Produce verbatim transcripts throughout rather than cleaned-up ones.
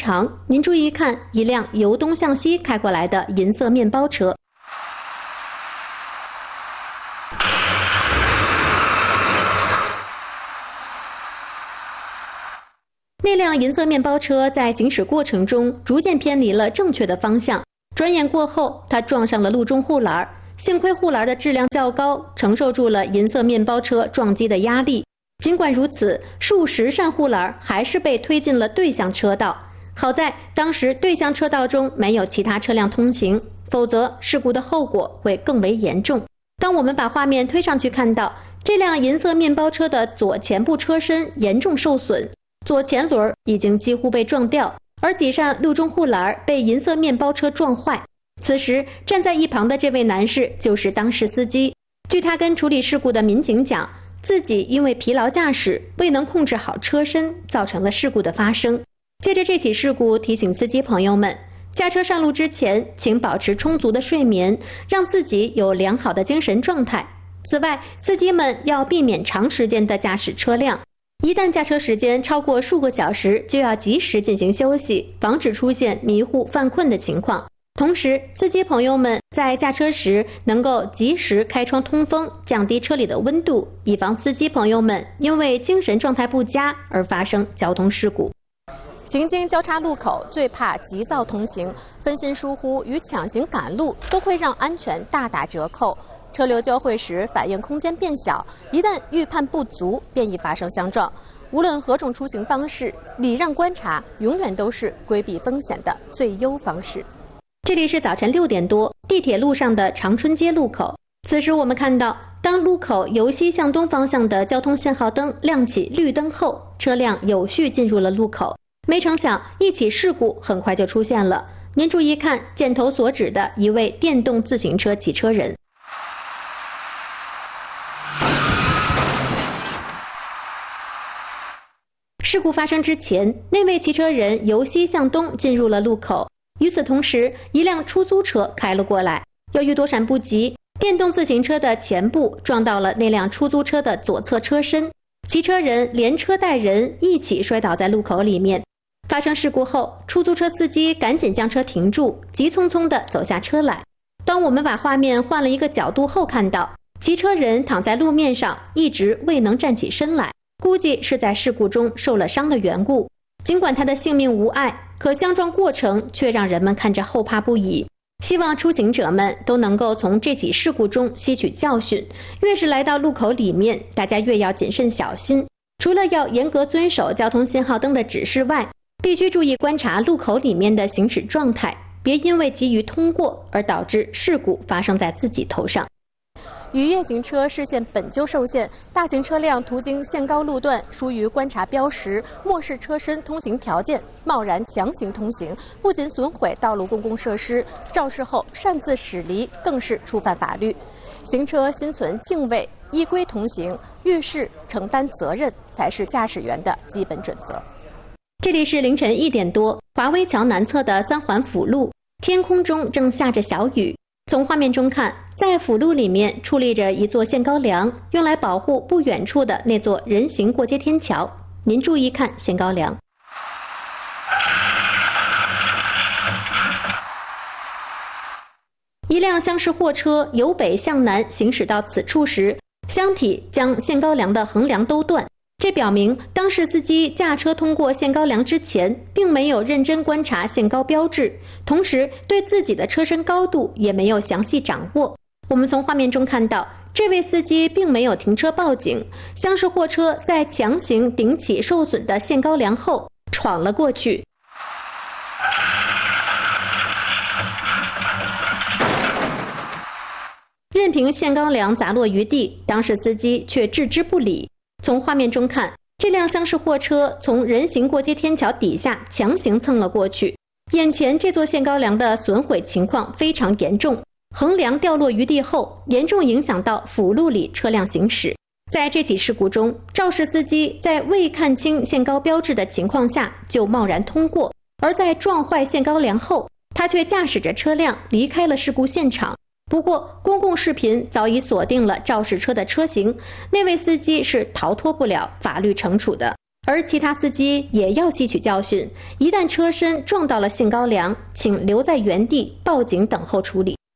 长，您注意看，一辆由东向西开过来的银色面包车。那辆银色面包车在行驶过程中逐渐偏离了正确的方向，转眼过后，它撞上了路中护栏。幸亏护栏的质量较高，承受住了银色面包车撞击的压力。尽管如此，数十扇护栏还是被推进了对向车道。好在当时对向车道中没有其他车辆通行，否则事故的后果会更为严重。当我们把画面推上去，看到这辆银色面包车的左前部车身严重受损，左前轮已经几乎被撞掉，而几扇路中护栏被银色面包车撞坏。此时站在一旁的这位男士就是当事司机。据他跟处理事故的民警讲，自己因为疲劳驾驶未能控制好车身，造成了事故的发生。借着这起事故提醒司机朋友们，驾车上路之前请保持充足的睡眠，让自己有良好的精神状态。此外，司机们要避免长时间的驾驶车辆，一旦驾车时间超过数个小时，就要及时进行休息，防止出现迷糊犯困的情况。同时，司机朋友们在驾车时能够及时开窗通风，降低车里的温度，以防司机朋友们因为精神状态不佳而发生交通事故。 行经交叉路口最怕急躁通行，分心疏忽与抢行赶路都会让安全大打折扣。车流交汇时反应空间变小，一旦预判不足，便易发生相撞。无论何种出行方式，礼让观察永远都是规避风险的最优方式。 这里是早晨六点多，地铁路上的长春街路口。此时我们看到，当路口由西向东方向的交通信号灯亮起绿灯后，车辆有序进入了路口。没成想，一起事故很快就出现了。您注意看，箭头所指的一位电动自行车骑车人。事故发生之前，那位骑车人由西向东进入了路口。与此同时，一辆出租车开了过来，由于躲闪不及，电动自行车的前部撞到了那辆出租车的左侧车身，骑车人连车带人一起摔倒在路口里面。发生事故后，出租车司机赶紧将车停住，急匆匆地走下车来。当我们把画面换了一个角度后，看到骑车人躺在路面上，一直未能站起身来，估计是在事故中受了伤的缘故。尽管他的性命无碍，可相撞过程却让人们看着后怕不已。希望出行者们都能够从这起事故中吸取教训，越是来到路口里面，大家越要谨慎小心。除了要严格遵守交通信号灯的指示外，必须注意观察路口里面的行驶状态，别因为急于通过而导致事故发生在自己头上。 逾越行车视线本就受限，大型车辆途经限高路段，疏于观察标识，漠视车身通行条件，贸然强行通行，不仅损毁道路公共设施，肇事后擅自驶离，更是触犯法律。行车心存敬畏，依规同行，遇事承担责任，才是驾驶员的基本准则。 这里是凌晨一点多，华威桥南侧的三环辅路，天空中正下着小雨。从画面中看，在辅路里面矗立着一座限高梁，用来保护不远处的那座人行过街天桥。您注意看限高梁。一辆厢式货车由北向南行驶到此处时，箱体将限高梁的横梁都断，这表明当事司机驾车通过限高梁之前，并没有认真观察限高标志，同时对自己的车身高度也没有详细掌握。我们从画面中看到，这位司机并没有停车报警，厢式货车在强行顶起受损的限高梁后闯了过去。任凭限高梁砸落于地，当事司机却置之不理。从画面中看，这辆厢式货车从人行过街天桥底下强行蹭了过去。眼前这座限高梁的损毁情况非常严重，横梁掉落于地后，严重影响到辅路里车辆行驶。在这起事故中，肇事司机在未看清限高标志的情况下就贸然通过，而在撞坏限高梁后，他却驾驶着车辆离开了事故现场。不过，公共视频早已锁定了肇事车的车型，那位司机是逃脱不了法律惩处的。 而其他司机也要吸取教训，一旦车身撞到了限高梁，请留在原地报警等候处理。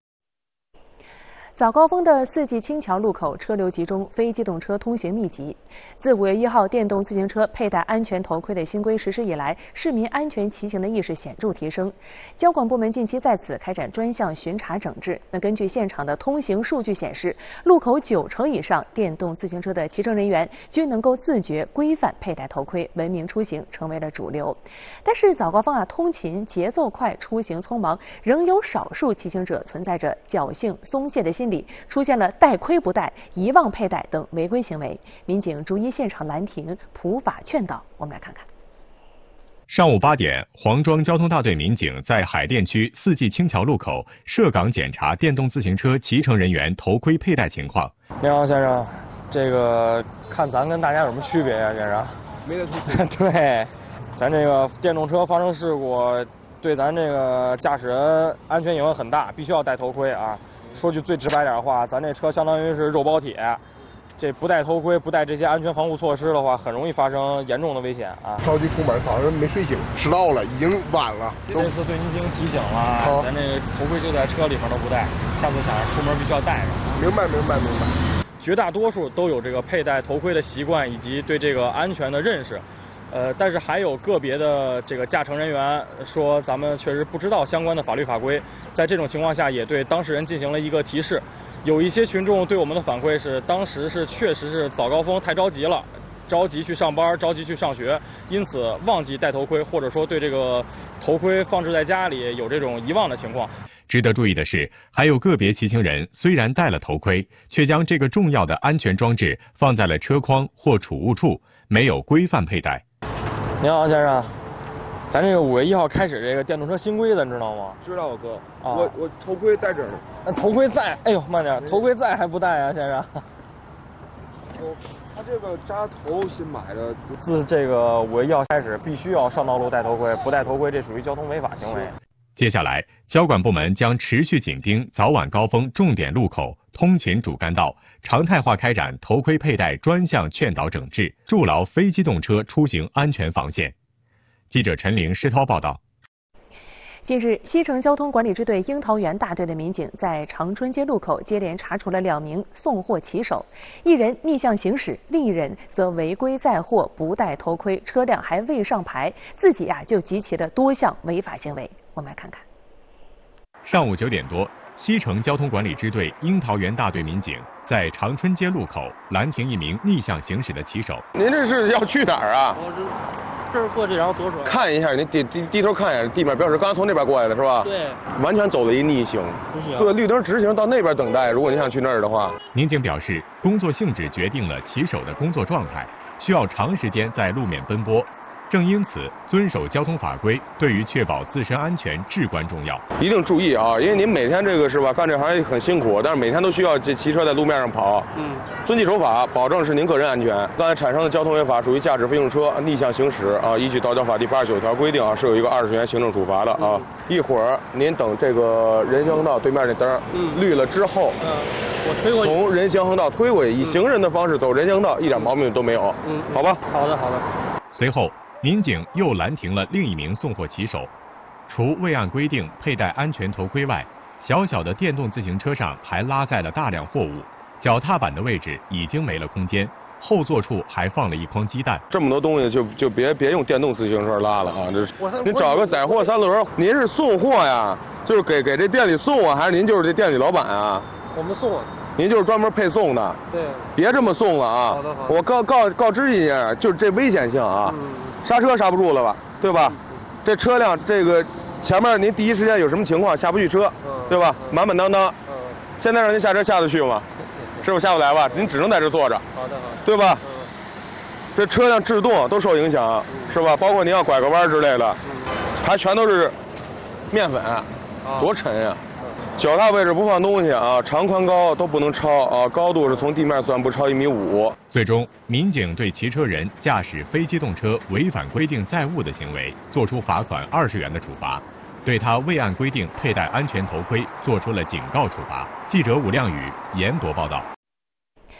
早高峰的四季青桥路口车流集中，非机动车通行密集。自五月一号电动自行车佩戴安全头盔的新规实施以来，市民安全骑行的意识显著提升。交管部门近期在此开展专项巡查整治。那根据现场的通行数据显示，路口九成以上电动自行车的骑乘人员均能够自觉规范佩戴头盔，文明出行成为了主流。但是早高峰啊，通勤节奏快，出行匆忙，仍有少数骑行者存在着侥幸松懈的心理。里出现了戴盔不戴、遗忘佩戴等违规行为，民警逐一现场拦停、普法劝导。我们来看看。 上午八点，黄庄交通大队民警在海淀区四季青桥路口设岗检查电动自行车骑乘人员头盔佩戴情况。 你好，先生，这个看咱跟大家有什么区别呀、啊，先生？ 没得头盔。 对，咱这个电动车发生事故，对咱这个驾驶人安全影响很大，必须要戴头盔啊。说句最直白点的话，咱这车相当于是肉包铁，这不戴头盔、不戴这些安全防护措施的话，很容易发生严重的危险啊！ 着急出门，早上没睡醒，迟到了，已经晚了。 这次对您进行提醒了，咱这个头盔就在车里面都不戴，下次想出门必须要戴上。 明白，明白，明白。 绝大多数都有这个佩戴头盔的习惯以及对这个安全的认识。呃，但是还有个别的这个驾乘人员说，咱们确实不知道相关的法律法规，在这种情况下，也对当事人进行了一个提示。有一些群众对我们的反馈是，当时是确实是早高峰太着急了，着急去上班，着急去上学，因此忘记戴头盔，或者说对这个头盔放置在家里有这种遗忘的情况。 值得注意的是，还有个别骑行人虽然戴了头盔，却将这个重要的安全装置放在了车筐或储物处，没有规范佩戴。 您好，先生，咱这个五月一号开始这个电动车新规的，你知道吗？ 知道，哥。 啊、 我我头盔在这儿呢。 那头盔在，哎呦，慢点，头盔在还不戴啊，先生。 哦，他这个扎头新买的。 自这个五月一号开始，必须要上道路戴头盔，不戴头盔这属于交通违法行为。 接下来，交管部门将持续紧盯早晚高峰重点路口、通勤主干道，常态化开展头盔佩戴专项劝导整治，筑牢非机动车出行安全防线。记者陈玲、施涛报道。 近日，西城交通管理支队樱桃园大队的民警在长春街路口接连查处了两名送货骑手，一人逆向行驶，另一人则违规载货、不戴头盔，车辆还未上牌，自己啊就集齐了多项违法行为。我们来看看。 上午九点多，西城交通管理支队樱桃园大队民警在长春街路口拦停一名逆向行驶的骑手。 您这是要去哪儿啊？ 我这这是过去，然后左转。 看一下，您低低低头看一下地面标识，刚才从那边过来的是吧？ 对。 完全走了一逆行。对，绿灯直行到那边等待。如果您想去那儿的话， 民警表示，工作性质决定了骑手的工作状态，需要长时间在路面奔波。正因此，遵守交通法规对于确保自身安全至关重要。 一定注意啊，因为您每天这个是吧，干这行业很辛苦，但是每天都需要这骑车在路面上跑。嗯，遵纪守法，保证是您个人安全。刚才产生的交通违法属于驾驶非用车逆向行驶啊，依据道交法第八十九条规定啊，是有一个二十元行政处罚的啊。嗯、一会儿您等这个人行横道对面那灯嗯绿了之后，嗯， 我推过去， 从人行横道推过去，以行人的方式走人行横道，一点毛病都没有。嗯，好吧。 好的，好的。 随后，民警又拦停了另一名送货骑手，除未按规定佩戴安全头盔外，小小的电动自行车上还拉载了大量货物，脚踏板的位置已经没了空间，后座处还放了一筐鸡蛋。 这么多东西就就别别用电动自行车拉了啊！这您找个载货三轮，您是送货呀？就是给给这店里送啊，还是您就是这店里老板啊？ 我们送。 您就是专门配送的。 对。 别这么送了啊！ 好的好的。 我告告告知一下，就是这危险性啊。嗯。刹车刹不住了吧，对吧？这车辆这个前面您第一时间有什么情况下不去车，对吧？满满当当。现在让您下车下得去吗？是不是下不来吧？您只能在这坐着。 好的好的。 对吧？这车辆制动都受影响，是吧？包括您要拐个弯之类的，还全都是面粉，多沉呀！脚踏位置不放东西啊，长宽高都不能超啊，高度是从地面算不超一米五。 最终，民警对骑车人驾驶非机动车违反规定载物的行为作出罚款二十元的处罚，对他未按规定佩戴安全头盔作出了警告处罚。记者武亮宇、严博报道。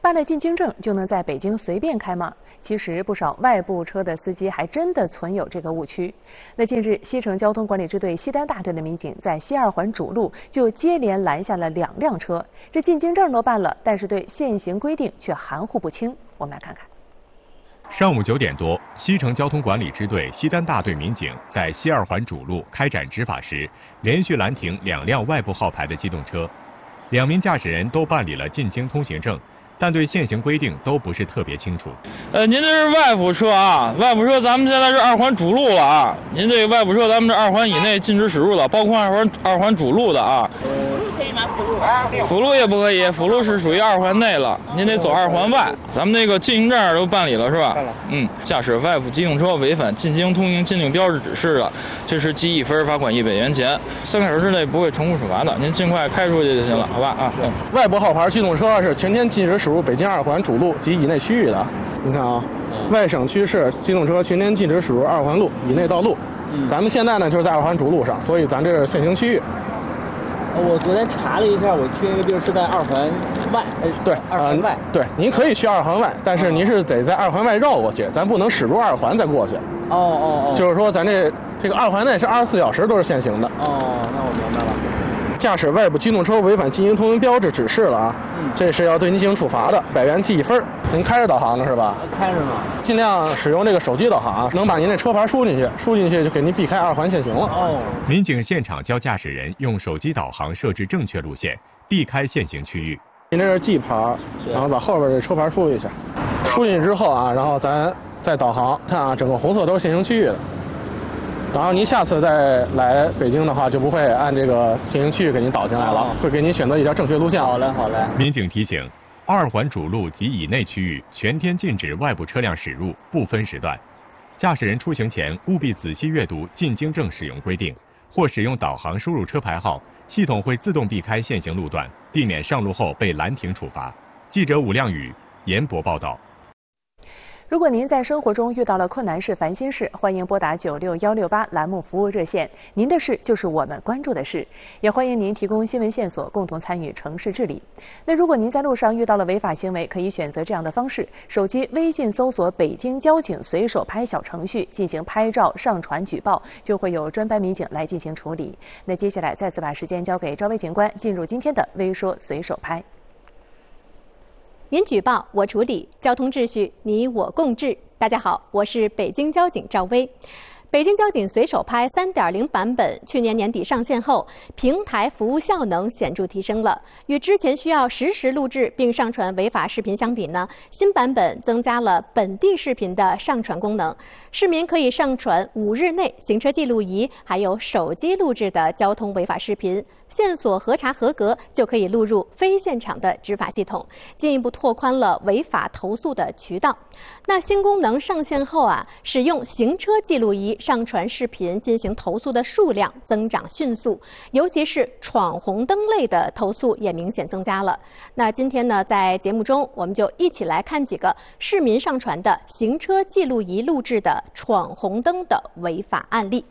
办了进京证就能在北京随便开吗？其实不少外部车的司机还真的存有这个误区。那近日，西城交通管理支队西单大队的民警在西二环主路就接连拦下了两辆车，这进京证都办了，但是对现行规定却含糊不清。我们来看看。 上午九点多，西城交通管理支队西单大队民警在西二环主路开展执法时，连续拦停两辆外部号牌的机动车，两名驾驶人都办理了进京通行证，但对现行规定都不是特别清楚。 呃，您这是外部车啊，外部车咱们现在是二环主路了啊，您这个外部车咱们这二环以内禁止驶入的，包括二环二环主路的啊。 可以吗？辅路？ 辅路也不可以，辅路是属于二环内了，您得走二环外。咱们那个进行证都办理了是吧？ 办了。 嗯，驾驶外部机动车违反进京通行禁令标志指示的，这是记一分，罚款一百元钱，三个小时之内不会重复处罚的。您尽快开出去就行了，好吧？啊， 对。外部号牌机动车是全天禁止驶入北京二环主路及以内区域的。你看啊，嗯、外省区市机动车全天禁止驶入二环路以内道路。嗯、咱们现在呢就是在二环主路上，所以咱这是限行区域。 我昨天查了一下，我去那个地儿是在二环外，呃， 对， 二环外、 呃，对，您可以去二环外，但是您是得在二环外绕过去，咱不能驶入二环再过去。 哦哦哦， 就是说咱这这个二环内是二十四小时都是限行的。 哦，那我明白了。 驾驶外部机动车违反进京通行标志指示了啊，嗯、这是要对您进行处罚的，百元记一分。您开着导航呢是吧？ 开着呢。 尽量使用这个手机导航，能把您的车牌输进去，输进去就给您避开二环限行了。 哦。 民警现场教驾驶人用手机导航设置正确路线，避开限行区域。 您这是 G 牌，然后把后边这车牌输一下，输进去之后啊，然后咱再导航，看啊，整个红色都是限行区域的。然后您下次再来北京的话，就不会按这个限行区域给您导进来了，哦、会给您选择一条正确路线。 好嘞，好嘞。 民警提醒，二环主路及以内区域全天禁止外部车辆驶入，不分时段。驾驶人出行前务必仔细阅读进京证使用规定，或使用导航输入车牌号，系统会自动避开限行路段，避免上路后被拦停处罚。记者武亮宇、严博报道。 如果您在生活中遇到了困难事、烦心事，欢迎拨打九六幺六八栏目服务热线，您的事就是我们关注的事。也欢迎您提供新闻线索，共同参与城市治理。那如果您在路上遇到了违法行为，可以选择这样的方式：手机微信搜索北京交警随手拍小程序，进行拍照、上传、举报，就会有专班民警来进行处理。那接下来再次把时间交给赵薇警官，进入今天的微说随手拍。 您举报，我处理，交通秩序你我共治。大家好，我是北京交警赵薇。北京交警随手拍 三点零 版本去年年底上线后，平台服务效能显著提升了。与之前需要实时录制并上传违法视频相比呢，新版本增加了本地视频的上传功能。市民可以上传五日内行车记录仪还有手机录制的交通违法视频，线索核查合格就可以录入非现场的执法系统，进一步拓宽了违法投诉的渠道。那新功能上线后啊，使用行车记录仪上传视频进行投诉的数量增长迅速，尤其是闯红灯类的投诉也明显增加了。那今天呢，在节目中我们就一起来看几个市民上传的行车记录仪录制的闯红灯的违法案例。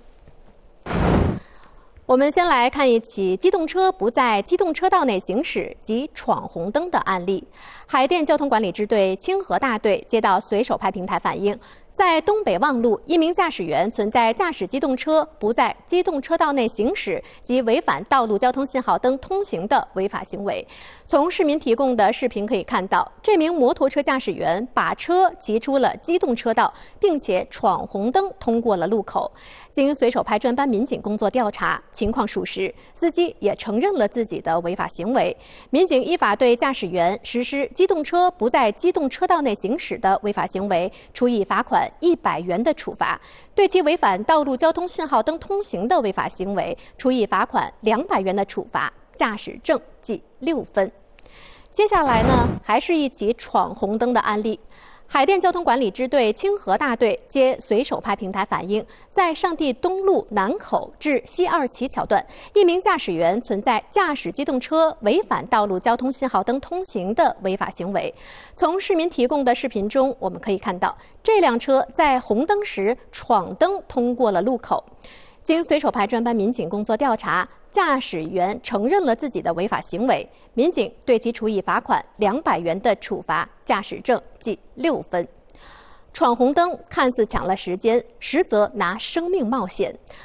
我们先来看一起机动车不在机动车道内行驶及闯红灯的案例。海淀交通管理支队清河大队接到随手拍平台反映，在东北望路，一名驾驶员存在驾驶机动车不在机动车道内行驶及违反道路交通信号灯通行的违法行为。从市民提供的视频可以看到，这名摩托车驾驶员把车骑出了机动车道，并且闯红灯通过了路口。经随手拍专班民警工作调查，情况属实，司机也承认了自己的违法行为。民警依法对驾驶员实施机动车不在机动车道内行驶的违法行为，处以罚款一百元的处罚；对其违反道路交通信号灯通行的违法行为，处以罚款两百元的处罚，驾驶证记六分。接下来呢，还是一起闯红灯的案例。海淀交通管理支队清河大队接随手拍平台反映，在上地东路南口至西二旗桥段，一名驾驶员存在驾驶机动车违反道路交通信号灯通行的违法行为。从市民提供的视频中，我们可以看到，这辆车在红灯时闯灯通过了路口。经随手拍专班民警工作调查， 驾驶员承认了自己的违法行为，民警对其处以罚款两百元的处罚驾驶证记六分。闯红灯看似抢了时间，实则拿生命冒险。